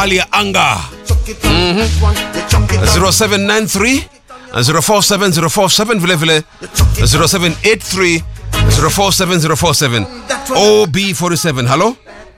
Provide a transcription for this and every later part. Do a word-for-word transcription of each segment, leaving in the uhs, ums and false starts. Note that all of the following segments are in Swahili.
hali ya anga. Mhm. zero seven nine three zero four seven zero four seven vile vile zero seven eight three zero four seven zero four seven. O B forty-seven. Hello?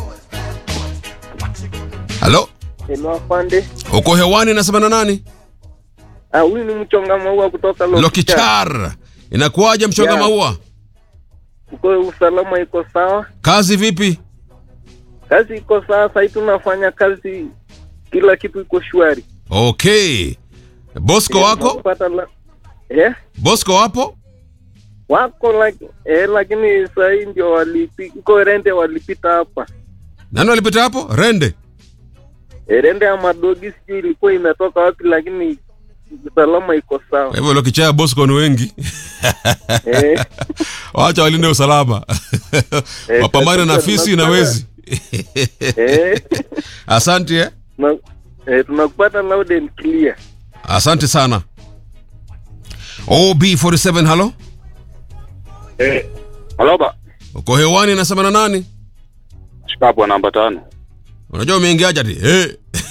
Hello? Hello afande. Uko hewani nasema na nani? Ah, huyu ni mchonga maua kutoka Lokichar. Lokichar. Inakuwaje mchonga Yeah. maua? Uko usalama iko sawa? Kazi vipi? Kazi iko sawa, sasa tunafanya kazi, kila kitu iko shwari. Okay. Bosco wako? Tunapata la... Eh? Bosco wapo? Wako like eh, lakini sasa hii ndio walipi iko rende walipita hapa. Nani walipita hapo? Rende. E, rende ya madogi sijui ilikuwa imetoka wapi, lakini usalama iko sawa. Hivyo Lokichar Bosco ni wengi. Eh. Waacha walinde usalama. Eh, wapambane na fisi na wezi. Eh. Asante eh. Na eh, tunakupata loud and clear. Asante sana. O B forty-seven. Hello? Eh, Aloba. Uko hewani nasema na nani? Shikapo namba tano. Unajua umeingiaje ati? Eh.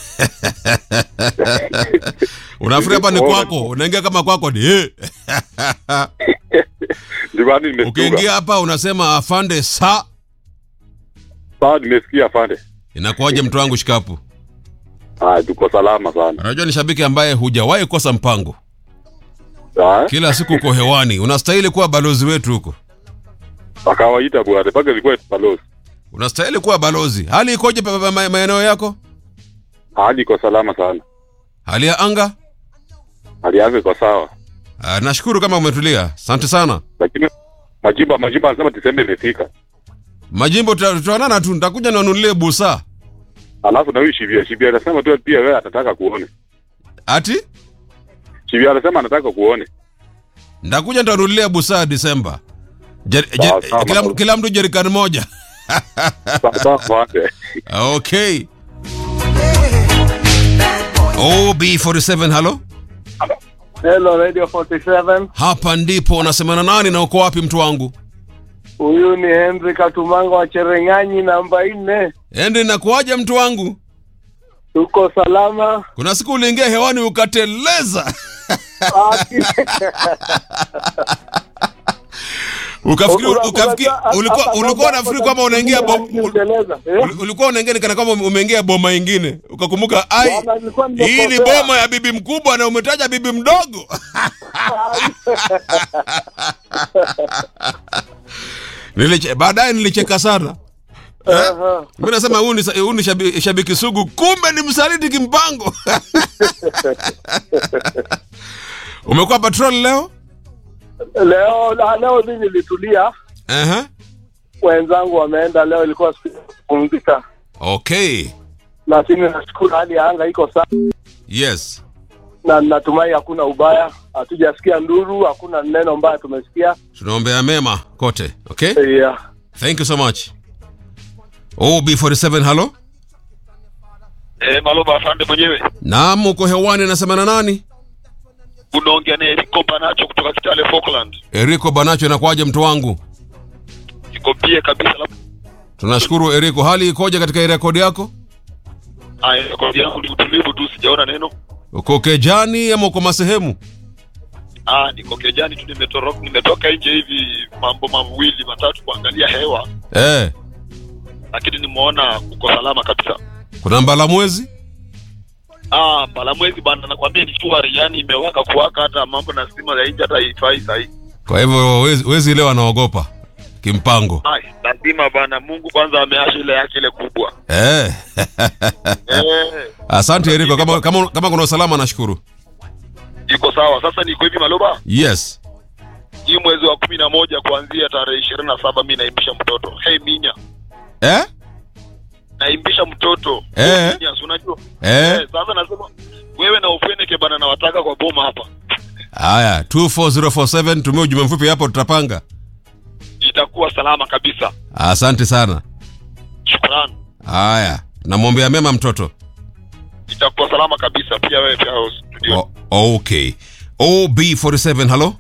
Unafikiri hapa ni kwako, unaingia kama kwako ni eh. Ndivani nimestuka. Ukiingia hapa unasema afande sa. Sawa, nimesikia afande. Inakuwaje mtu wangu shikapu? Ah, tuko salama sana. Unajua ni shabiki ambaye hujawahi kosa mpango. Sawa. Kila siku uko hewani, unastahili kuwa balozi wetu huko. Akawaita bwana, paka ilikuwa balozi. Unastahili kuwa balozi. Hali ikoje pa- pa- ma- maeneo yako? Hali iko salama sana. Hali ya anga? Hali yake iko sawa. Ah, nashukuru kama umetulia. Asante sana. Lakini majimba majimba anasema Disemba imefika. Majimbo tuta- tutaonana tu, nitakuja nanunulie busa. Alafu na huyu Shivia, Shivia anasema tu pia wewe atataka kuone. Ati? Shivia anasema anataka kuone. Ndakuja nitanunulia busa Disemba. Jer, jer, Sawa, sawa, kila, sawa. kila mtu jerikani moja. Sawa sawa afande. Okay. O B forty-seven. Hello? Hello Radio forty-seven. Hapa ndipo unasema na nani na uko wapi mtu wangu? Huyu ni Henry Katumanga wa Cherengani namba nne. Ende nakuaje mtu wangu? Tuko salama. Kuna siku uliingia hewani ukateleza. Ukafikiri ukafikiri ulikuwa ulikuwa unafikiri kama unaingia boma, ulikuwa unaingia kana kama umeingia boma nyingine, ukakumbuka ai hii ni boma ya bibi mkubwa na umetaja bibi mdogo. Niliche baadaye nilicheka sana. Eh? Mimi nasema huyu ni huyu ni shabiki, shabiki sugu, kumbe ni msaliti kimpango. Umekuwa patrol leo? Leo leo mimi nilitulia. Eh uh-huh. Wenzangu wameenda leo, ilikuwa siku ya kupumzika. Okay. Na sisi nashukuru hali ya anga iko sawa. Yes. Na natumai hakuna ubaya. Hatujasikia nduru, hakuna neno mbaya tumesikia. Tunaombea mema kote. Okay? Yeah. Thank you so much. O B forty-seven. Hello? Eh, Maloba afande mwenyewe. Naam, uko hewani nasema na nani? Unaongea na Eriko Banacho kutoka Kitale Falkland. Eriko Banacho, inakuaje mtu wangu? Iko pia kabisa la. Tunashukuru Eriko, hali ikoje katika rekodi yako? Ah, rekodi yangu ni utulivu tu, sijaona neno. Uko Kejani ama uko masehemu? Ah, niko Kejani tu, nimetoroka nimetoka nje hivi mambo mawili matatu kuangalia hewa. Eh. Lakini nimeona uko salama kabisa. Kuna mbala mwezi? Ah, mbala mwezi bana, nakwambia ni shwari, yani imewaka kuwaka, hata mambo na stima ya nje hata haifai sahi. Kwa hivyo wezi, wezi leo anaogopa kimpango. Ai, lazima bana, Mungu kwanza ameacha ile yake ile kubwa. Eh. Eh. Asante Eriko, kama kama kama kuna usalama nashukuru. Iko sawa. Sasa niko hivi Maloba. Yes. Hii mwezi wa kumi na moja kuanzia tarehe ishirini na saba mimi naimbisha mtoto. Hey Minya. Eh? Naimbisha mtoto. Eh? Minya, unajua? Eh? Eh, sasa nasema wewe na Ufeneke bana, nawataka kwa boma hapa. Haya, two four zero four seven, tumia ujumbe mfupi hapo tutapanga. Itakuwa salama kabisa. Asante sana. Shukrani. Haya, namwombea mema mtoto. Itakuwa salama kabisa pia wewe pia studio. O, okay. O B forty-seven. Hello?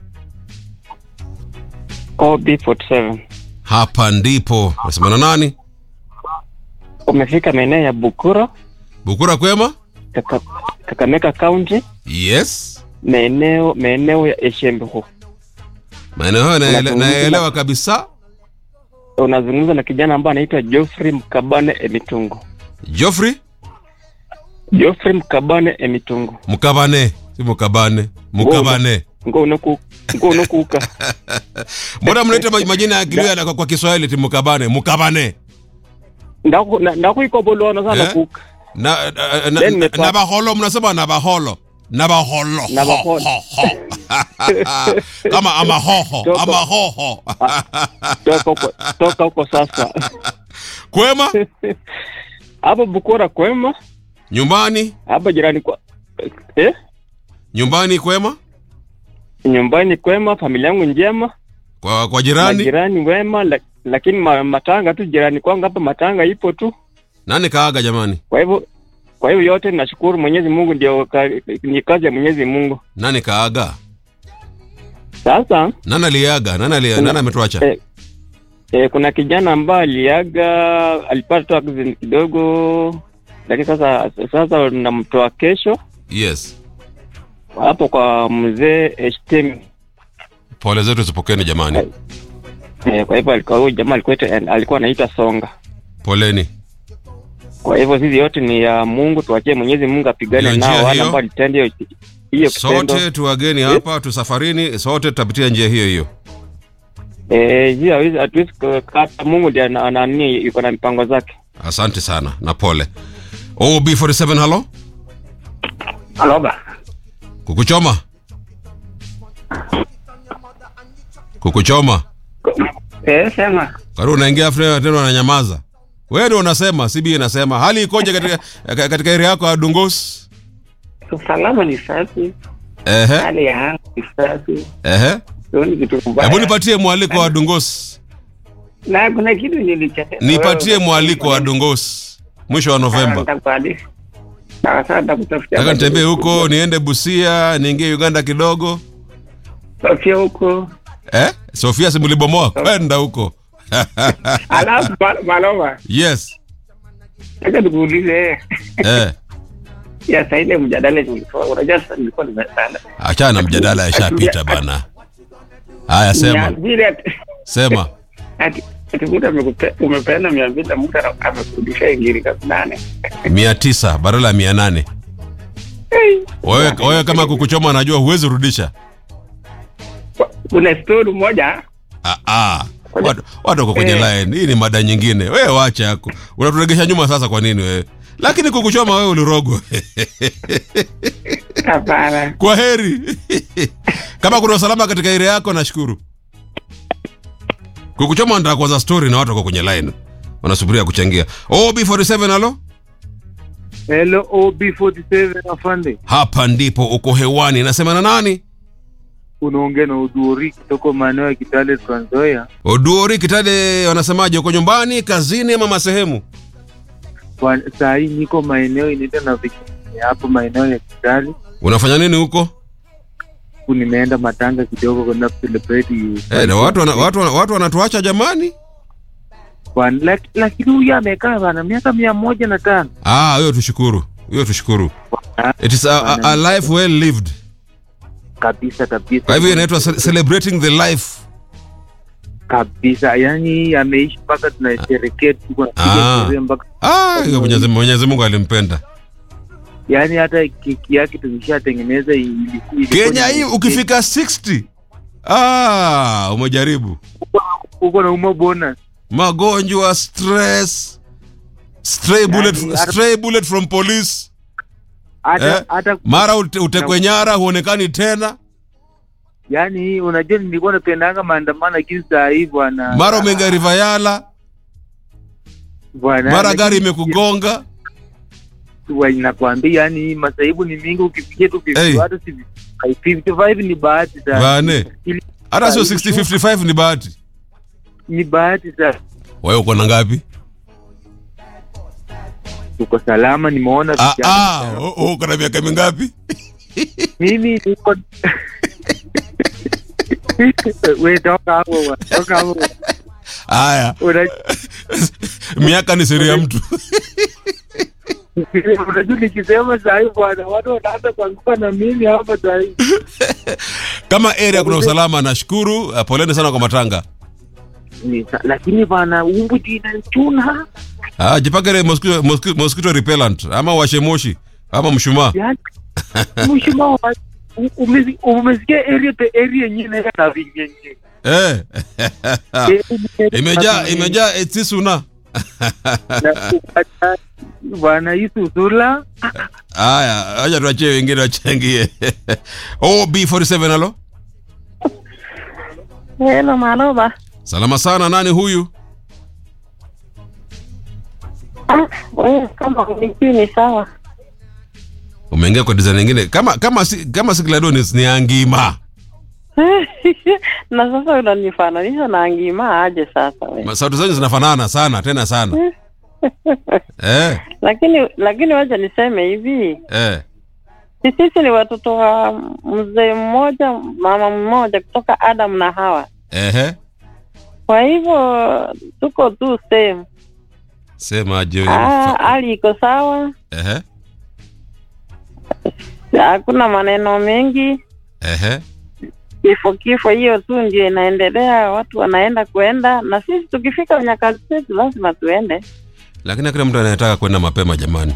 O B forty-seven. Hapa ndipo. Unasema na nani? Umefika maeneo ya Bukuro. Bukura kwema? Kaka, Kakamega County. Yes. Maeneo maeneo ya Eshembeho. Maeneo naelewa naelewa kabisa. Unazungumza na kijana ambaye anaitwa Geoffrey Mkabane Emitungo. Geoffrey? Geoffrey Mkabane Emitungo. Mkabane, si Mkabane. Mkabane. Ngo unaku ngo unakuka. Mbona mnaita majina ya Kiluyha kwa, kwa Kiswahili ti Mkabane, Mkabane? Ndako ndako iko bolona sana eh? kuka. Na na, na, na baholo mnasema na baholo. Na baholo. Na baholo. Kama ama hoho, ama hoho. Toka toka huko sasa. Kwema? Hapa Bukura kwema? Nyumbani? Hapa jirani kwa eh? Nyumbani kwema? Nyumbani kwema, familia yangu njema. Kwa kwa jirani? Ma jirani wema, la, lakini ma, matanga tu jirani kwangu hapa matanga ipo tu. Nani kaaga jamani? Kwa hivyo kwa hivyo yote nashukuru Mwenyezi Mungu, ndio ka, ni kazi ya Mwenyezi Mungu. Nani kaaga? Sasa nani aliaga? Nani aliaga? Nani ametuacha? Eh, eh, kuna kijana ambaye aliaga, alipata accident kidogo, lakini sasa sasa namtoa kesho. Yes. Hapo kwa mzee Estem. Pole zetu zipokeni jamani. Eh, kwa hivyo alikuwa huyu jamaa alikuwa alikuwa anaitwa Songa. Poleni. Kwa hivyo sisi yote ni ya Mungu, tuachie Mwenyezi Mungu apigane nao wale ambao litende hiyo kitendo. Sote tuwageni hapa, eh? Tusafarini, sote tutapitia njia hiyo hiyo. Eh, hiyo hizo hatuwezi kata, Mungu ndiye anani yuko na mipango zake. Asante sana na pole. O B forty-seven hello? Hello ba. Kukuchoma? Kukuchoma? Eh, sema. Karo unaingia afre tena unanyamaza. Wewe ndio unasema, C B inasema. Hali ikoje katika katika area yako ya Dungos? Salama ni safi. Ehe. Hali ya anga ni safi. Ehe. Sioni kitu mbaya. Hebu nipatie mwaliko wa Dungos. Na kuna kitu nilichata. Nipatie mwaliko wa Dungos. Mwisho wa Novemba. Nitakwadi. Sasa nitakutafutia. Nataka nitembee huko, niende Busia, niingie Uganda kidogo. Sofia huko. Eh? Sofia simulibomoa kwenda huko. Alafu Maloma. Yes. Nataka nikuulize. Eh. Ya sasa ile mjadala tulikuwa unajua sasa nilikuwa nimesana. Achana mjadala ishapita bana. Haya sema. Sema. Ati ati muda umepeana mia mbili muda amekurudisha ingiri kabisa nane. mia tisa badala ya mia nane. Wewe wewe kama kukuchoma anajua huwezi rudisha. Kuna story moja. Ah ah. Watu watu wako kwenye line. Hii ni mada nyingine. Wewe waacha yako. Unaturegesha nyuma sasa kwa nini wewe? Lakini kukuchoma wewe ulirogwa. Hapana. Kwa heri. Kama kuna usalama katika area yako nashukuru. Kukuchoma ndio kwanza story na watu wako kwenye line. Wanasubiria kuchangia. O B forty-seven hello? Hello O B forty-seven afande. Hapa ndipo uko hewani. Nasema na nani? Unaongea na Oduori kutoka maeneo ya Kitale Trans Nzoia. Oduori Kitale, wanasemaje, uko nyumbani, kazini ama sehemu? Kwa saa hii niko maeneo inaenda na vijiji hapo maeneo ya Kitale. Unafanya nini huko? Nimeenda matanga kidogo kwenda celebrate. Eh, na watu wana, watu wana, watu wanatuacha jamani. Kwa lakini huyu amekaa bana miaka mia moja na tano. Ah, hiyo tushukuru. Hiyo tushukuru. It is a, a, a life well lived. Kabisa kabisa. Kwa hivyo inaitwa celebrating the life. Kabisa, yani ameishi mpaka tunasherehekea tuko na sherehe mpaka ah, Mwenyezi Mwenyezi Mungu alimpenda. Yani hata keki yake tumeshatengeneza ilikuwa Kenya hii ukifika sixty. Ah, umejaribu. Uko na umo bonus. Magonjwa, stress, stray bullet, yani, stray bullet from police. Hata eh, hata mara utekwe nyara huonekani tena. Yani unajua nilikuwa napendanga maandamano lakini saa hii bwana. Mara umenga Rivayala. Bwana. Mara gari imekugonga. Tuwa inakwambia yani masaibu ni mingi ukipigia tu fifty watu fifty-five ni bahati sana. Bane. Hata sio sixty fifty-five ni bahati. Ni bahati sana. Wewe uko na ngapi? Uko salama, nimeona ah, ah, oh, uko na miaka mingapi? Mimi niko wewe toka hapo, toka hapo. Haya. Miaka ni siri ya mtu. Unajua nikisema saa hii bwana watu wanaanza kuanguka na mimi hapa saa hii. Kama area kuna usalama nashukuru. Uh, poleni sana kwa matanga. Ni, lakini bwana umbu inachuna. Ah, jipakere mosquito, mosquito, mosquito repellent ama washe moshi ama mshumaa. Yaani mshumaa umezi umesikia area pe area nyingine na vinyenye. Eh. Imejaa imejaa etisuna. Bwana Isusula. Haya, acha tuachie wengine wachangie. O B forty-seven halo. Hello Maloba. Salama sana, nani huyu? Ah, wewe kama ni sawa. Umeingia kwa design nyingine. Kama kama si kama si Gladonis ni Angima. Na sasa unanifananisha na Angima aje sasa wewe? Sauti zenu zinafanana sana, tena sana. Eh. Lakini lakini wacha niseme hivi. Eh. Sisi ni watoto wa mzee mmoja, mama mmoja kutoka Adam na Hawa. Ehe. Kwa hivyo tuko tu same. Sema aje. Ah, hali iko sawa. Ehe. Hakuna maneno mengi. Ehe. Kifo kifo hiyo tu ndio inaendelea, watu wanaenda kuenda na sisi tukifika nyakati zetu lazima tuende. Lakini kila mtu anataka kwenda mapema jamani.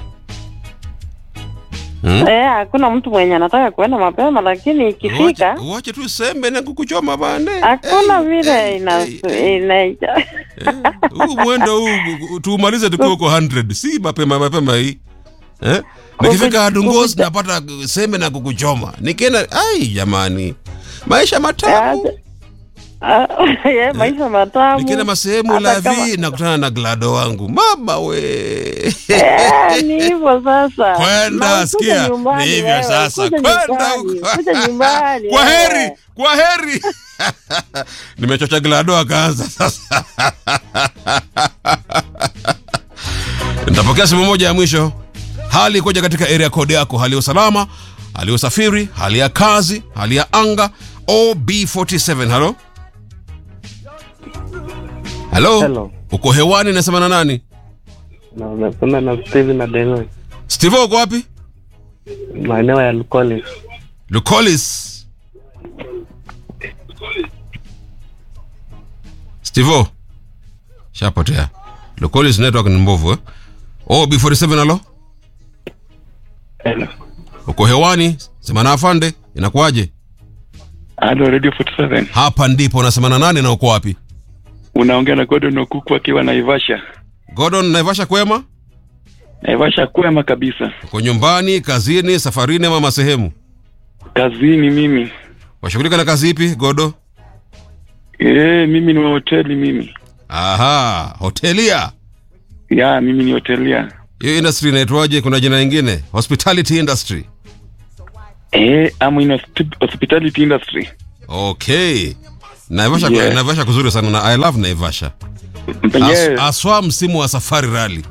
Hmm? Eh, hakuna mtu mwenye anataka kwenda mapema lakini ikifika wacha tu sembe na kukuchoma bane. Hakuna vile ina inaita. Huu mwendo huu tuumalize tukiwa uko one hundred. Si mapema mapema hii. Eh? Nikifika Adungos napata sembe na kukuchoma. Nikienda ai jamani. Maisha matamu. Ya maisha matamu. Nikienda masehemu la vi na kutana na Glado wangu. Mama we. Eh, ni hivyo sasa. Kwenda sikia. Ni hivyo sasa. Kwenda huko. Kuja nyumbani. Kwa heri, kwa heri. Nimechocha Glado akaanza sasa. Nitapokea simu moja ya mwisho. Hali koja katika area code yako, hali ya usalama, hali ya usafiri, hali ya kazi, hali ya anga. O B forty-seven, hello? Hello? Hello. Uko hewani nasema na nani? Na unasema na Steve na Deno. Steve uko wapi? Maeneo ya Lukolis. Lukolis. Steve. Shapotea. Lukolis network ni mbovu eh? O B forty-seven, hello? Hello. Uko hewani, sema na afande, inakuaje? Hello Radio forty-seven. Hapa ndipo unasema na nani na uko wapi? Unaongea na Gordon Okuku akiwa Naivasha. Gordon, Naivasha kwema? Naivasha kwema kabisa. Uko nyumbani, kazini, safarini ama sehemu? Kazini mimi. Washughulika na kazi ipi, Godo? Eh, mimi ni wa hoteli mimi. Aha, hotelia. Ya, mimi ni hotelia. Hiyo industry inaitwaje? Kuna jina lingine? Hospitality industry. Eh, I'm in hospitality industry. Okay. Naivasha, yeah. Naivasha kuzuri sana na I love Naivasha. Yes. As, aswa msimu wa safari rally.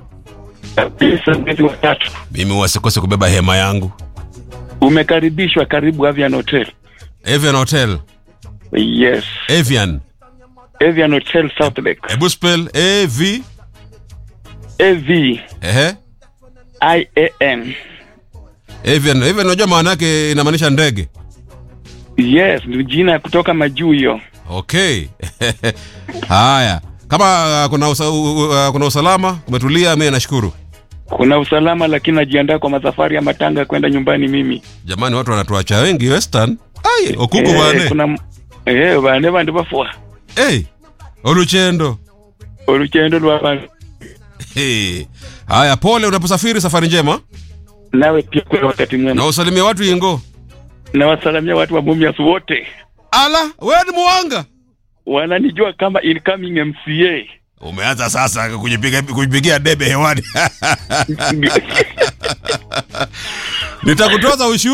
Mimi wasikose kubeba hema yangu. Umekaribishwa, karibu Avian Hotel. Avian Hotel. Yes. Avian. Avian Hotel South Lake. Ebu spell A V A V Ehe. I A N. Avian, Avian unajua maana yake inamaanisha ndege. Yes, ni jina kutoka majuu hiyo. Okay. Haya. Kama uh, kuna usa, uh, kuna usalama, umetulia, mimi nashukuru. Kuna usalama lakini najiandaa kwa masafari ya matanga kwenda nyumbani mimi. Jamani watu wanatuacha wengi Western. Ai, okuku eh, bane. Kuna eh bane bande bafua. Eh. Oluchendo. Oluchendo lwa. Eh. Haya, pole unaposafiri, safari njema. Nawe pia kwa wakati mwema. Na usalimia watu Ingo. Na wasalimia watu wa Mumias wote. Ala, wewe ni muanga. Wananijua kama incoming M C A. Umeanza sasa kujipiga kujipigia debe hewani. Nitakutoza ushuru.